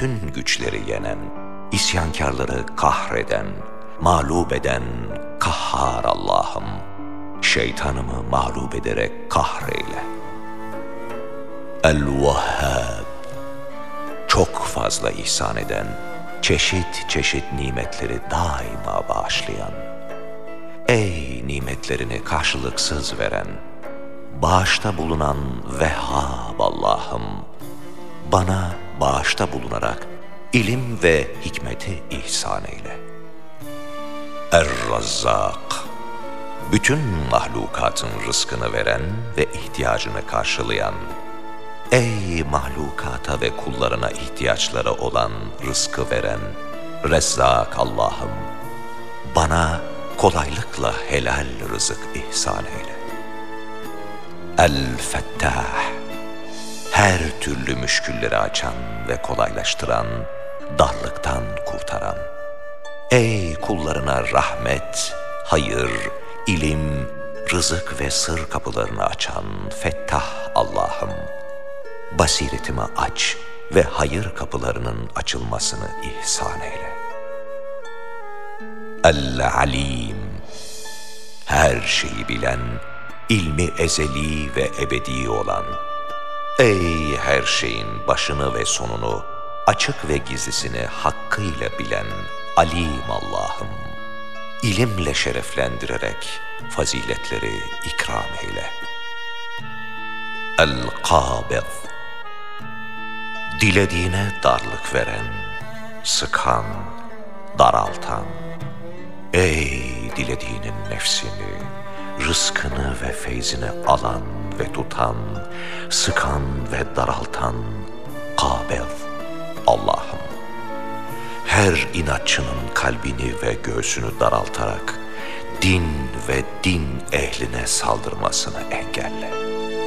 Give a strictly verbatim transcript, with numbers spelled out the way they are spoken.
bütün güçleri yenen, isyankarları kahreden, mağlup eden kahhar Allah'ım, şeytanımı mağlup ederek kahreyle. El-Vehhab, çok fazla ihsan eden, çeşit çeşit nimetleri daima bağışlayan, ey nimetlerini karşılıksız veren, bağışta bulunan Vehhab Allah'ım, bana bağışta bulunarak ilim ve hikmeti ihsan eyle. Er-Razzak, bütün mahlukatın rızkını veren ve ihtiyacını karşılayan, ey mahlukata ve kullarına ihtiyaçları olan rızkı veren Rezzak Allah'ım, bana kolaylıkla helal rızık ihsan eyle. El-Fettah, her türlü müşkülleri açan ve kolaylaştıran, darlıktan kurtaran, ey kullarına rahmet, hayır, ilim, rızık ve sır kapılarını açan Fettah Allah'ım, basiretimi aç ve hayır kapılarının açılmasını ihsan eyle. El-Alim, her şeyi bilen, ilmi ezeli ve ebedi olan, ey her şeyin başını ve sonunu, açık ve gizlisini hakkıyla bilen Alim Allah'ım, ilimle şereflendirerek faziletleri ikram eyle. El-Kabid, dilediğine darlık veren, sıkan, daraltan, ey dilediğinin nefsini, rızkını ve feyzini alan ve tutan, sıkan ve daraltan Kabid Allah'ım, her inatçının kalbini ve göğsünü daraltarak din ve din ehline saldırmasını engelle.